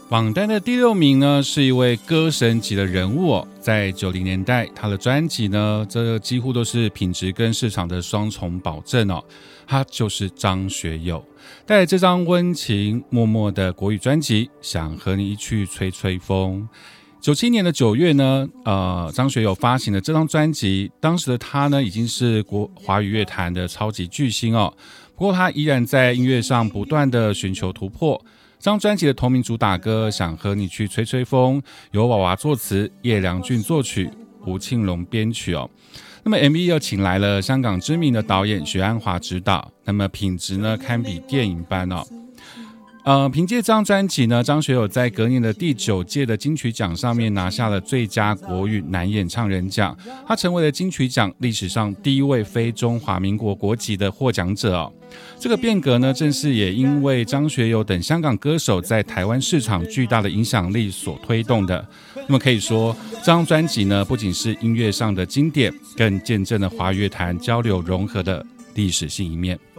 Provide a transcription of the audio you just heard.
榜单的第6名呢，是一位歌神级的人物哦。在90年代，他的专辑呢，这几乎都是品质跟市场的双重保证哦。他就是张学友，带来这张温情脉脉的国语专辑《想和你一去吹吹风》。97年的9月呢，张学友发行了这张专辑，当时的他呢，已经是华语乐坛的超级巨星哦。不过他依然在音乐上不断的寻求突破。这张专辑的同名主打歌《想和你去吹吹风》，由娃娃作词，叶良俊作曲，吴庆隆编曲哦。那么 MV 又请来了香港知名的导演许鞍华执导，那么品质呢堪比电影般哦。凭借这张专辑呢，张学友在隔年的第9届的金曲奖上面拿下了最佳国语男演唱人奖，他成为了金曲奖历史上第1位非中华民国国籍的获奖者哦。这个变革呢，正是也因为张学友等香港歌手在台湾市场巨大的影响力所推动的。那么可以说，这张专辑呢，不仅是音乐上的经典，更见证了华乐坛交流融合的历史性一面。